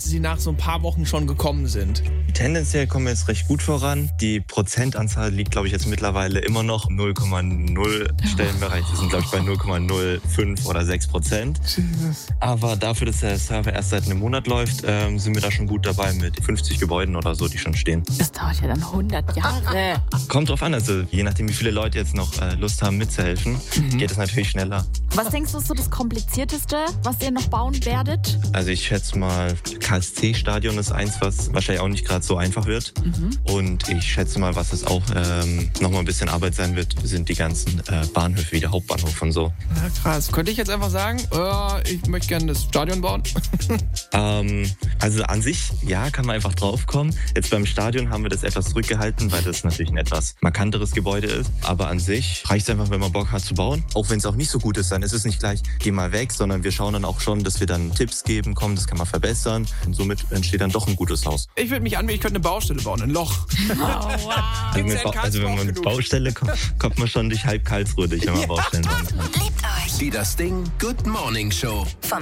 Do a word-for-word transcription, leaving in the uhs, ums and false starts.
sie nach so ein paar Wochen schon gekommen sind? Tendenziell kommen wir jetzt recht gut voran. Die Prozentanzahl liegt, glaube ich, jetzt mittlerweile immer noch null Komma null Stellenbereich. Wir sind, glaube ich, bei null Komma null fünf oder sechs Prozent. Aber dafür, dass der Server erst seit einem Monat läuft, ähm, sind wir da schon gut dabei mit fünfzig Gebäuden oder so, die schon stehen. Das dauert ja dann hundert Jahre. Kommt drauf an, also je nachdem, wie viele Leute jetzt noch äh, Lust haben mitzuhelfen, mhm. geht es natürlich schneller. Was denkst du, ist so das Komplizierteste, was ihr noch bauen werdet? Also ich schätze mal, K S C-Stadion ist eins, was wahrscheinlich auch nicht gerade so einfach wird. Mhm. Und ich schätze mal, was es auch ähm, nochmal ein bisschen Arbeit sein wird, sind die ganzen äh, Bahnhöfe, wie der Hauptbahnhof und so. Na krass. Könnte ich jetzt einfach sagen, äh, ich möchte gerne das Stadion bauen? ähm, also an sich, ja, kann man einfach draufkommen. Jetzt beim Stadion haben wir das etwas zurückgehalten, weil das natürlich ein etwas markanteres Gebäude ist. Aber an sich reicht es einfach, wenn man Bock hat zu bauen. Auch wenn es auch nicht so gut ist, dann ist es nicht gleich, geh mal weg, sondern wir schauen dann auch schon, dass wir dann Tipps geben, komm, das kann man verbessern. Und somit entsteht dann doch ein gutes Haus. Ich würde mich anbieten, ich könnte eine Baustelle bauen, ein Loch. Oh, wow. Also, mit ba- also wenn man mit Baustelle kommt, kommt man schon durch halb Karlsruhe durch, wenn man ja. Baustellen bauen kann. Liebt euch. Die Das Ding Good Morning Show. Von